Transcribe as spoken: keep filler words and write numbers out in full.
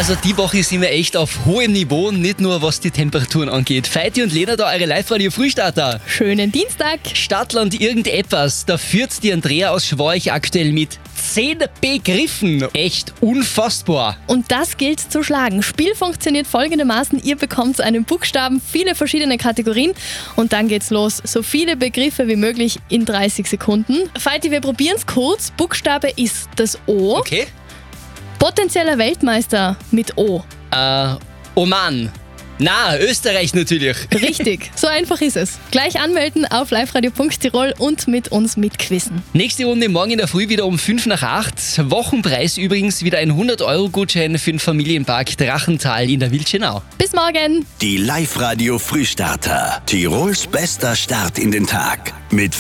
Also die Woche sind wir echt auf hohem Niveau, nicht nur was die Temperaturen angeht. Feiti und Lena da, eure Live-Radio-Frühstarter. Schönen Dienstag. Stadtland irgendetwas, da führt die Andrea aus Schworch aktuell mit zehn Begriffen. Echt unfassbar. Und das gilt zu schlagen. Spiel funktioniert folgendermaßen. Ihr bekommt einen Buchstaben, viele verschiedene Kategorien und dann geht's los. So viele Begriffe wie möglich in dreißig Sekunden. Feiti, wir probieren's kurz. Buchstabe ist das O. Okay. Potenzieller Weltmeister mit O. Äh, Oman. Na, Österreich natürlich. Richtig, so einfach ist es. Gleich anmelden auf liveradio punkt tirol und mit uns mitquizzen. Nächste Runde morgen in der Früh wieder um fünf nach acht. Wochenpreis übrigens wieder ein hundert Euro Gutschein für den Familienpark Drachental in der Wildschenau. Bis morgen. Die Live-Radio Frühstarter. Tirols bester Start in den Tag. Mit